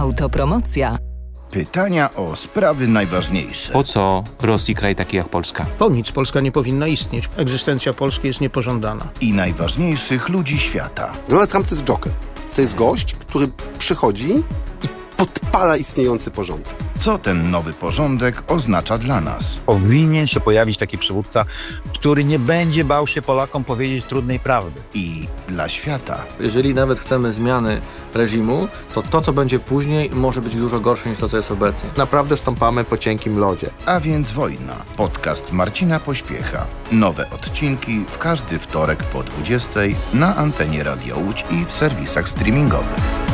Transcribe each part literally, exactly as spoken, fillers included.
Autopromocja. Pytania o sprawy najważniejsze. Po co Rosji kraj taki jak Polska? Po nic Polska nie powinna istnieć. Egzystencja Polski jest niepożądana. I najważniejszych ludzi świata. Donald Trump to jest joker. To jest gość, który przychodzi i podpala istniejący porządek. Co ten nowy porządek oznacza dla nas? Powinien się pojawić taki przywódca, który nie będzie bał się Polakom powiedzieć trudnej prawdy. I dla świata. Jeżeli nawet chcemy zmiany reżimu, to to, co będzie później, może być dużo gorsze niż to, co jest obecnie. Naprawdę stąpamy po cienkim lodzie. A więc wojna. Podcast Marcina Pośpiecha. Nowe odcinki w każdy wtorek po dwudziestej na antenie Radio Łódź i w serwisach streamingowych.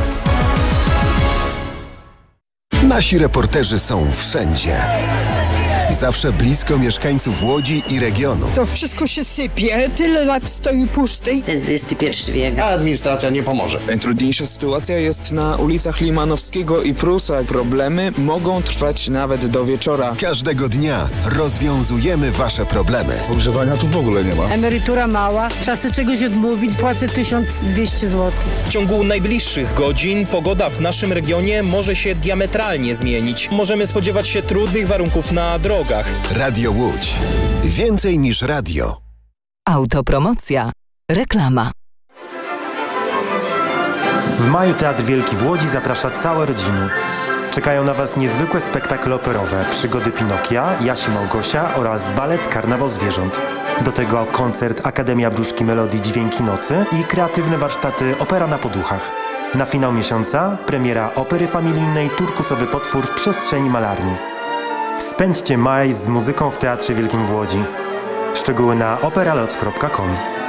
Nasi reporterzy są wszędzie. Zawsze blisko mieszkańców Łodzi i regionu. To wszystko się sypie, tyle lat stoi pusty. To jest dwudziesty pierwszy wiek. A administracja nie pomoże. Najtrudniejsza sytuacja jest na ulicach Limanowskiego i Prusa. Problemy mogą trwać nawet do wieczora. Każdego dnia rozwiązujemy wasze problemy. Ogrzewania tu w ogóle nie ma. Emerytura mała, czasy czegoś odmówić, płacę tysiąc dwieście złotych. W ciągu najbliższych godzin pogoda w naszym regionie może się diametralnie zmienić. Możemy spodziewać się trudnych warunków na drogach. Radio Łódź. Więcej niż radio. Autopromocja. Reklama. W maju Teatr Wielki w Łodzi zaprasza całe rodziny. Czekają na Was niezwykłe spektakle operowe, przygody Pinokia, Jasi Małgosia oraz balet Karnawał Zwierząt. Do tego koncert Akademia Wróżki Melodii Dźwięki Nocy i kreatywne warsztaty Opera na Poduchach. Na finał miesiąca premiera opery familijnej Turkusowy potwór w przestrzeni malarni. Spędźcie maj z muzyką w Teatrze Wielkim w Łodzi. Szczegóły na operaloc kropka com.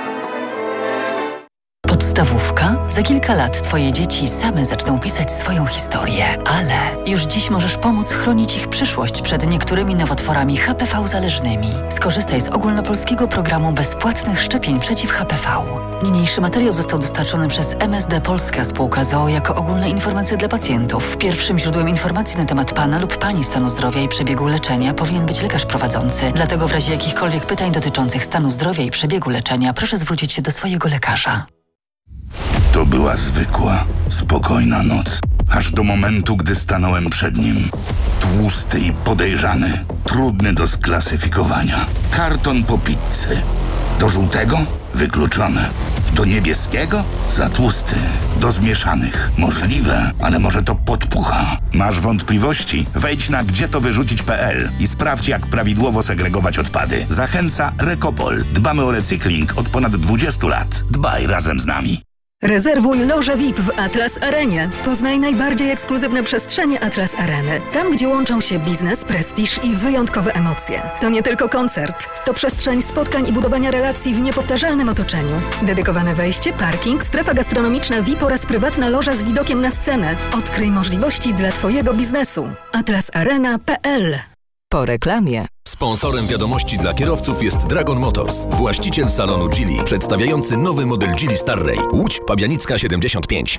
Podstawówka? Za kilka lat Twoje dzieci same zaczną pisać swoją historię, ale już dziś możesz pomóc chronić ich przyszłość przed niektórymi nowotworami H P V zależnymi. Skorzystaj z ogólnopolskiego programu bezpłatnych szczepień przeciw H P V. Niniejszy materiał został dostarczony przez M S D Polska Spółka z o o jako ogólne informacje dla pacjentów. Pierwszym źródłem informacji na temat Pana lub Pani stanu zdrowia i przebiegu leczenia powinien być lekarz prowadzący. Dlatego w razie jakichkolwiek pytań dotyczących stanu zdrowia i przebiegu leczenia proszę zwrócić się do swojego lekarza. To była zwykła, spokojna noc. Aż do momentu, gdy stanąłem przed nim. Tłusty i podejrzany. Trudny do sklasyfikowania. Karton po pizzy. Do żółtego? Wykluczone. Do niebieskiego? Za tłusty. Do zmieszanych? Możliwe, ale może to podpucha. Masz wątpliwości? Wejdź na gdzie to wyrzucić kropka p l i sprawdź, jak prawidłowo segregować odpady. Zachęca Rekopol. Dbamy o recykling od ponad dwudziestu lat. Dbaj razem z nami. Rezerwuj lożę V I P w Atlas Arenie. Poznaj najbardziej ekskluzywne przestrzenie Atlas Areny. Tam, gdzie łączą się biznes, prestiż i wyjątkowe emocje. To nie tylko koncert. To przestrzeń spotkań i budowania relacji w niepowtarzalnym otoczeniu. Dedykowane wejście, parking, strefa gastronomiczna V I P oraz prywatna loża z widokiem na scenę. Odkryj możliwości dla Twojego biznesu. atlas arena kropka p l. Po reklamie. Sponsorem wiadomości dla kierowców jest Dragon Motors, właściciel salonu Geely, przedstawiający nowy model Geely Starray. Łódź, Pabianicka siedemdziesiąt pięć.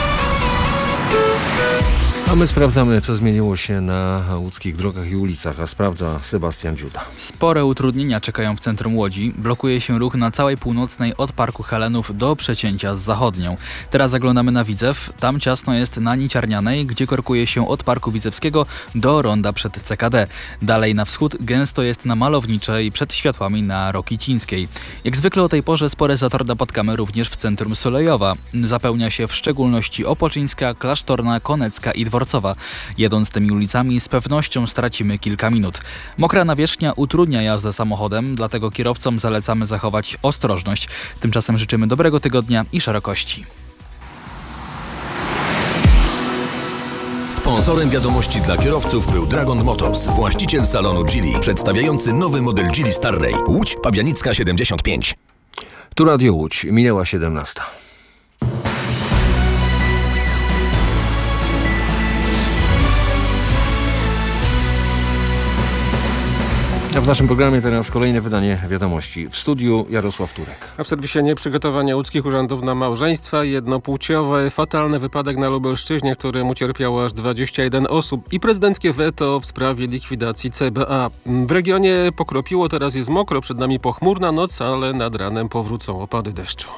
A my sprawdzamy, co zmieniło się na łódzkich drogach i ulicach, a sprawdza Sebastian Dziuda. Spore utrudnienia czekają w centrum Łodzi. Blokuje się ruch na całej północnej od Parku Helenów do przecięcia z Zachodnią. Teraz zaglądamy na Widzew. Tam ciasno jest na Niciarnianej, gdzie korkuje się od Parku Widzewskiego do ronda przed C K D. Dalej na wschód gęsto jest na Malowniczej przed światłami na Rokicińskiej. Jak zwykle o tej porze spore zator napotkamy również w centrum Solejowa. Zapełnia się w szczególności Opoczyńska, Klasztorna, Konecka i Dworcowa. Jedąc tymi ulicami z pewnością stracimy kilka minut. Mokra nawierzchnia utrudnia jazdę samochodem, dlatego kierowcom zalecamy zachować ostrożność. Tymczasem życzymy dobrego tygodnia i szerokości. Sponsorem wiadomości dla kierowców był Dragon Motors, właściciel salonu Geely, przedstawiający nowy model Geely Starray. Łódź, Pabianicka siedemdziesiąt pięć. Tu Radio Łódź, minęła siedemnasta. A w naszym programie teraz kolejne wydanie wiadomości. W studiu Jarosław Turek. A w serwisie nie przygotowania łódzkich urzędów na małżeństwa jednopłciowe. Fatalny wypadek na Lubelszczyźnie, w którym ucierpiało aż dwadzieścia jeden osób. I prezydenckie weto w sprawie likwidacji C B A. W regionie pokropiło, teraz jest mokro. Przed nami pochmurna noc, ale nad ranem powrócą opady deszczu.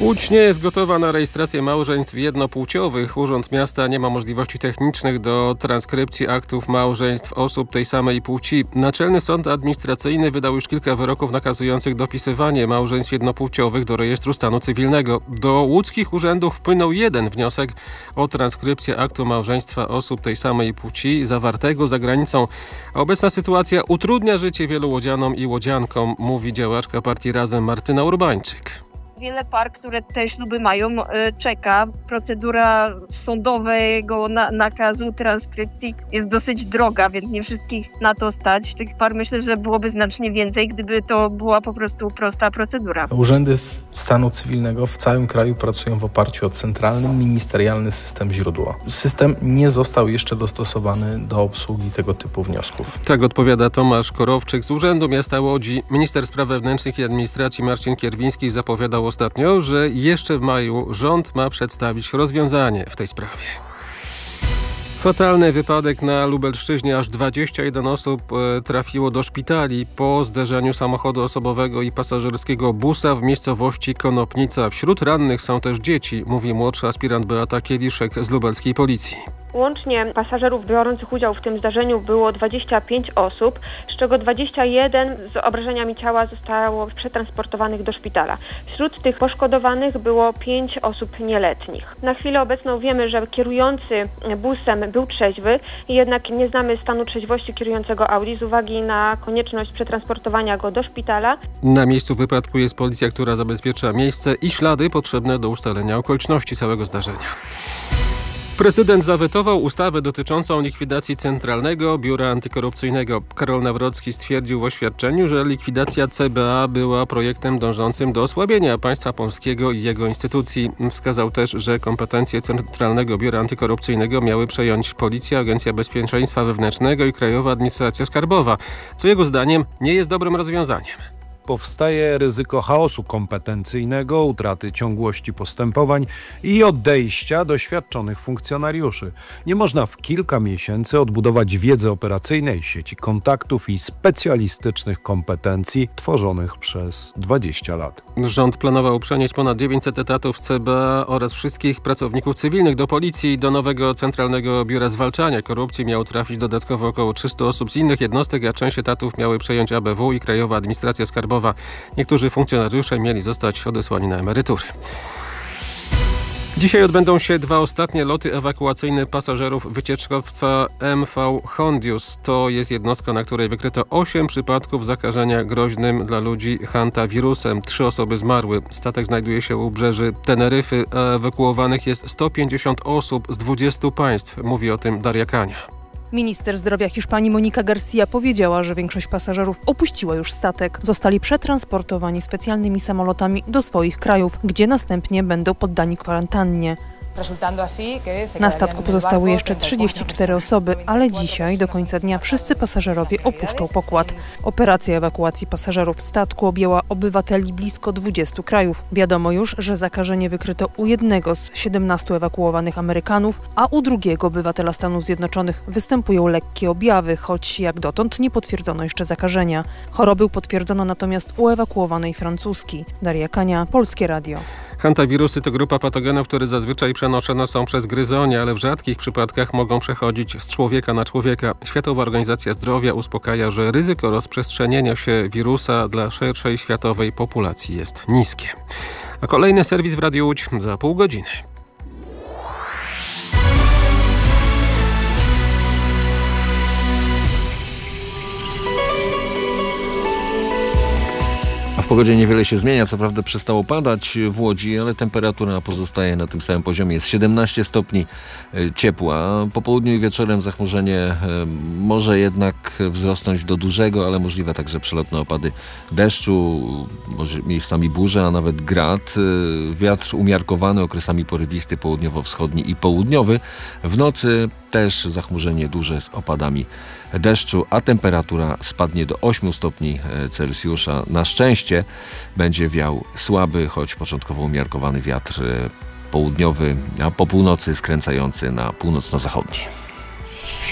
Łódź nie jest gotowa na rejestrację małżeństw jednopłciowych. Urząd Miasta nie ma możliwości technicznych do transkrypcji aktów małżeństw osób tej samej płci. Naczelny Sąd Administracyjny wydał już kilka wyroków nakazujących dopisywanie małżeństw jednopłciowych do rejestru stanu cywilnego. Do łódzkich urzędów wpłynął jeden wniosek o transkrypcję aktu małżeństwa osób tej samej płci zawartego za granicą. A obecna sytuacja utrudnia życie wielu łodzianom i łodziankom, mówi działaczka partii Razem Martyna Urbańczyk. Wiele par, które te śluby mają, czeka. Procedura sądowego na, nakazu transkrypcji jest dosyć droga, więc nie wszystkich na to stać. Tych par myślę, że byłoby znacznie więcej, gdyby to była po prostu prosta procedura. Urzędy stanu cywilnego w całym kraju pracują w oparciu o centralny, ministerialny system źródła. System nie został jeszcze dostosowany do obsługi tego typu wniosków. Tak odpowiada Tomasz Korowczyk z Urzędu Miasta Łodzi. Minister Spraw Wewnętrznych i Administracji Marcin Kierwiński zapowiadał ostatnio, że jeszcze w maju rząd ma przedstawić rozwiązanie w tej sprawie. Fatalny wypadek na Lubelszczyźnie. Aż dwadzieścia jeden osób trafiło do szpitali po zderzeniu samochodu osobowego i pasażerskiego busa w miejscowości Konopnica. Wśród rannych są też dzieci, mówi młodszy aspirant Beata Kieliszek z lubelskiej policji. Łącznie pasażerów biorących udział w tym zdarzeniu było dwadzieścia pięć osób, z czego dwadzieścia jeden z obrażeniami ciała zostało przetransportowanych do szpitala. Wśród tych poszkodowanych było pięć osób nieletnich. Na chwilę obecną wiemy, że kierujący busem był trzeźwy, jednak nie znamy stanu trzeźwości kierującego Audi z uwagi na konieczność przetransportowania go do szpitala. Na miejscu wypadku jest policja, która zabezpiecza miejsce i ślady potrzebne do ustalenia okoliczności całego zdarzenia. Prezydent zawetował ustawę dotyczącą likwidacji Centralnego Biura Antykorupcyjnego. Karol Nawrocki stwierdził w oświadczeniu, że likwidacja C B A była projektem dążącym do osłabienia państwa polskiego i jego instytucji. Wskazał też, że kompetencje Centralnego Biura Antykorupcyjnego miały przejąć Policja, Agencja Bezpieczeństwa Wewnętrznego i Krajowa Administracja Skarbowa, co jego zdaniem nie jest dobrym rozwiązaniem. Powstaje ryzyko chaosu kompetencyjnego, utraty ciągłości postępowań i odejścia doświadczonych funkcjonariuszy. Nie można w kilka miesięcy odbudować wiedzy operacyjnej, sieci kontaktów i specjalistycznych kompetencji tworzonych przez dwadzieścia lat. Rząd planował przenieść ponad dziewięćset etatów w C B A oraz wszystkich pracowników cywilnych do policji. Do nowego Centralnego Biura Zwalczania Korupcji miało trafić dodatkowo około trzysta osób z innych jednostek, a część etatów miały przejąć A B W i Krajowa Administracja Skarbowa. Niektórzy funkcjonariusze mieli zostać odesłani na emerytury. Dzisiaj odbędą się dwa ostatnie loty ewakuacyjne pasażerów wycieczkowca M V Hondius. To jest jednostka, na której wykryto osiem przypadków zakażenia groźnym dla ludzi hantawirusem. Trzy osoby zmarły. Statek znajduje się u obrzeży Teneryfy, a ewakuowanych jest sto pięćdziesiąt osób z dwudziestu państw. Mówi o tym Daria Kania. Minister zdrowia Hiszpanii Monika Garcia powiedziała, że większość pasażerów opuściła już statek. Zostali przetransportowani specjalnymi samolotami do swoich krajów, gdzie następnie będą poddani kwarantannie. Na statku pozostały jeszcze trzydzieści cztery osoby, ale dzisiaj do końca dnia wszyscy pasażerowie opuszczą pokład. Operacja ewakuacji pasażerów statku objęła obywateli blisko dwudziestu krajów. Wiadomo już, że zakażenie wykryto u jednego z siedemnastu ewakuowanych Amerykanów, a u drugiego obywatela Stanów Zjednoczonych występują lekkie objawy, choć jak dotąd nie potwierdzono jeszcze zakażenia. Chorobę potwierdzono natomiast u ewakuowanej Francuski. Daria Kania, Polskie Radio. Hantawirusy to grupa patogenów, które zazwyczaj przenoszone są przez gryzonie, ale w rzadkich przypadkach mogą przechodzić z człowieka na człowieka. Światowa Organizacja Zdrowia uspokaja, że ryzyko rozprzestrzenienia się wirusa dla szerszej światowej populacji jest niskie. A kolejny serwis w Radiu Łódź za pół godziny. W pogodzie niewiele się zmienia, co prawda przestało padać w Łodzi, ale temperatura pozostaje na tym samym poziomie. Jest siedemnaście stopni ciepła. Po południu i wieczorem zachmurzenie może jednak wzrosnąć do dużego, ale możliwe także przelotne opady deszczu, może miejscami burze, a nawet grad. Wiatr umiarkowany, okresami porywisty, południowo-wschodni i południowy. W nocy też zachmurzenie duże z opadami deszczu, a temperatura spadnie do ośmiu stopni Celsjusza. Na szczęście będzie wiał słaby, choć początkowo umiarkowany wiatr południowy, a po północy skręcający na północno-zachodni.